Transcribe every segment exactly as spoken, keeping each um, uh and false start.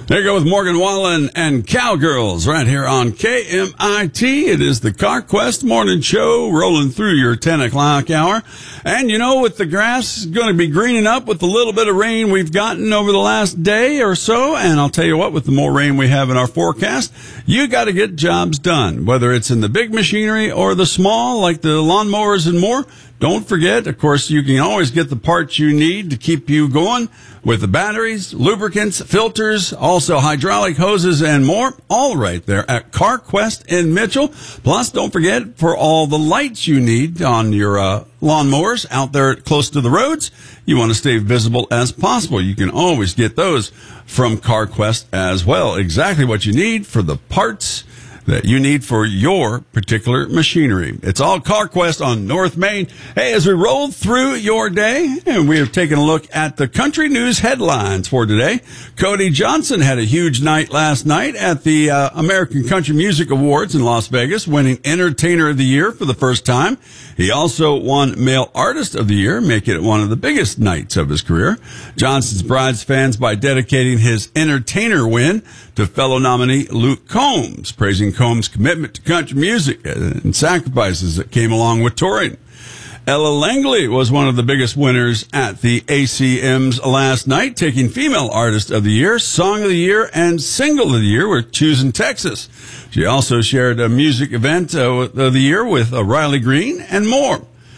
There you go with Morgan Wallen and Cowgirls right here on K M I T. It is the CarQuest Morning Show rolling through your ten o'clock hour. And, you know, with the grass going to be greening up with the little bit of rain we've gotten over the last day or so, and I'll tell you what, with the more rain we have in our forecast, you got to get jobs done, whether it's in the big machinery or the small, like the lawnmowers and more. Don't forget, of course, you can always get the parts you need to keep you going with the batteries, lubricants, filters, also hydraulic hoses and more, all right there at CarQuest in Mitchell. Plus, don't forget, for all the lights you need on your uh, lawnmowers out there close to the roads, you want to stay visible as possible. You can always get those from CarQuest as well. Exactly what you need for the parts that you need for your particular machinery. It's all CarQuest on North Main. Hey, as we roll through your day, and we have taken a look at the country news headlines for today. Cody Johnson had a huge night last night at the uh, American Country Music Awards in Las Vegas, winning Entertainer of the Year for the first time. He also won Male Artist of the Year, making it one of the biggest nights of his career. Johnson's brides fans by dedicating his Entertainer win to fellow nominee Luke Combs, praising Combs' commitment to country music and sacrifices that came along with touring. Ella Langley was one of the biggest winners at the A C Ms last night, taking Female Artist of the Year, Song of the Year, and Single of the Year with Choosing Texas. She also shared a music event uh, of the year with uh, Riley Green and more.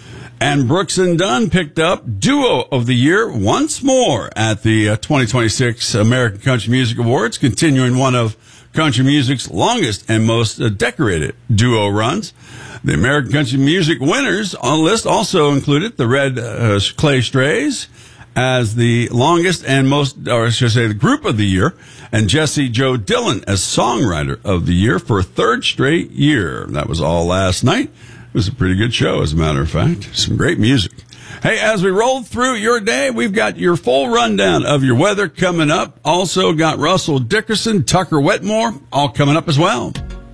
And Brooks and Dunn picked up Duo of the Year once more at the uh, twenty twenty-six American Country Music Awards, continuing one of country music's longest and most uh, decorated duo runs. The American Country Music winners on the list also included the Red uh, Clay Strays as the longest and most, or I should say, the group of the year, and Jesse Joe Dillon as Songwriter of the Year for a third straight year. That was all last night. It was a pretty good show, as a matter of fact. Some great music. Hey, as we roll through your day, we've got your full rundown of your weather coming up. Also got Russell Dickerson, Tucker Wetmore, all coming up as well.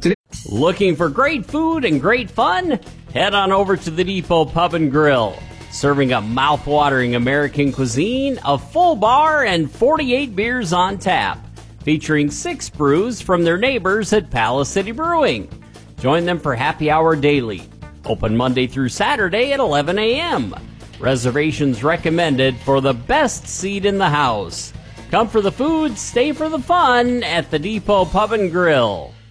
Looking for great food and great fun? Head on over to the Depot Pub and Grill. Serving a mouth-watering American cuisine, a full bar, and forty-eight beers on tap. Featuring six brews from their neighbors at Palace City Brewing. Join them for happy hour daily. Open Monday through Saturday at eleven a.m. Reservations recommended for the best seat in the house. Come for the food, stay for the fun at the Depot Pub and Grill.